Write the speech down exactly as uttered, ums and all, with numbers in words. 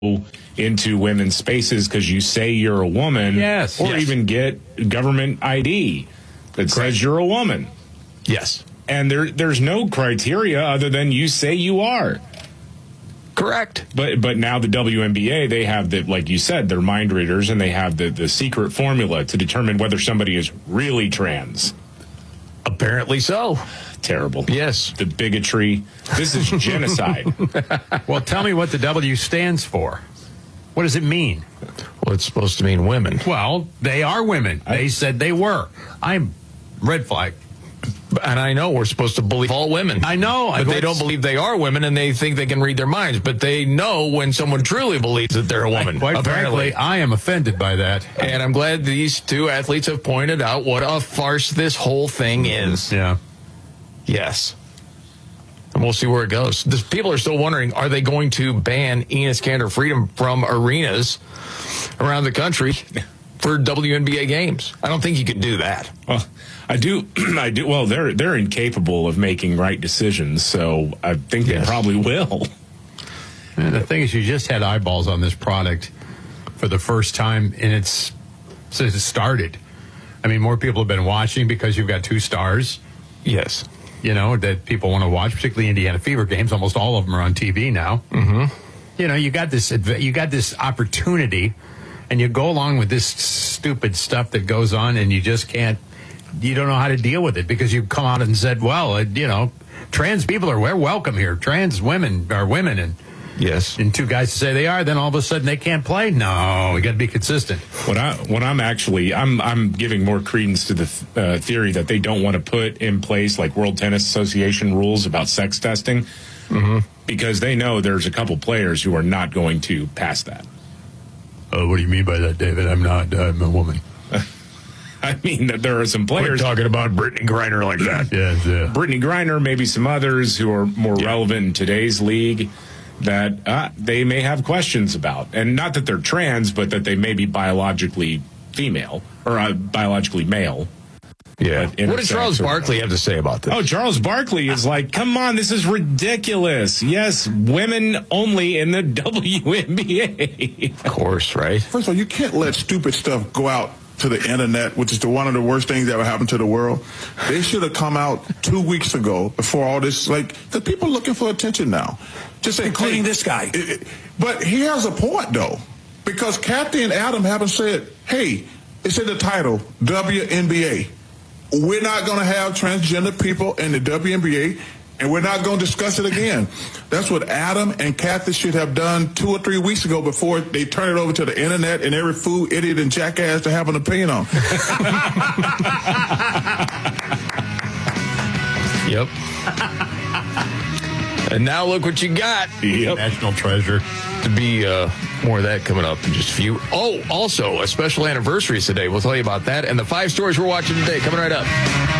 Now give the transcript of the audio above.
into women's spaces because you say you're a woman, yes, or yes. even get government I D that Correct. Says you're a woman. Yes. And there, there's no criteria other than you say you are. Correct. But but now the W N B A, they have the, like you said, they're mind readers, and they have the, the secret formula to determine whether somebody is really trans. Apparently so. Terrible. Yes. The bigotry. This is genocide. Well, tell me what the W stands for. What does it mean? Well, it's supposed to mean women. Well, they are women. They I, said they were. I'm red flag. And I know we're supposed to believe all women. I know. But they don't believe they are women, and they think they can read their minds. But they know when someone truly believes that they're a woman. Quite apparently. frankly, I am offended by that. And I'm glad these two athletes have pointed out what a farce this whole thing is. Yeah. Yes. And we'll see where it goes. This, people are still wondering, are they going to ban Enes Kanter Freedom from arenas around the country for W N B A games? I don't think you could do that. Well, I do. I do. Well, they're they're incapable of making right decisions, so I think yes. they probably will. And the thing is, you just had eyeballs on this product for the first time, and it's since it started. I mean, more people have been watching because you've got two stars. Yes. You know, that people want to watch, particularly Indiana Fever games. Almost all of them are on T V now. Mm-hmm. You know, you got this, you got this opportunity, and you go along with this stupid stuff that goes on, and you just can't, you don't know how to deal with it because you've come out and said, well, uh, you know, trans people are, we're welcome here. Trans women are women, and yes, and two guys to say they are, then all of a sudden they can't play. No, we got to be consistent. What I, what I'm actually, I'm, I'm giving more credence to the th- uh, theory that they don't want to put in place like World Tennis Association rules about sex testing, mm-hmm. because they know there's a couple players who are not going to pass that. Oh, what do you mean by that, David? I'm not. Uh, I'm a woman. I mean that there are some players. We're talking about Brittany Griner like that. Yes, yeah. Brittany Griner, maybe some others who are more yeah. relevant in today's league that uh, they may have questions about. And not that they're trans, but that they may be biologically female or uh, biologically male. Yeah. What did Charles Barkley have to say about this? Oh, Charles Barkley is like, come on, this is ridiculous. Yes, women only in the W N B A. Of course, right? First of all, you can't let stupid stuff go out to the internet, which is the, one of the worst things that ever happened to the world. They should have come out two weeks ago before all this, like, the people are looking for attention now. Just say, including hey, this guy. It, it, but he has a point, though, because Kathy and Adam haven't said, hey, it's in the title, W N B A. We're not going to have transgender people in the W N B A, and we're not going to discuss it again. That's what Adam and Kathy should have done two or three weeks ago before they turn it over to the internet and every fool, idiot, and jackass to have an opinion on. Yep. And now look what you got. Yep. National treasure. To be uh, more of that coming up in just a few. Oh, also, a special anniversary today. We'll tell you about that. And the five stories we're watching today coming right up.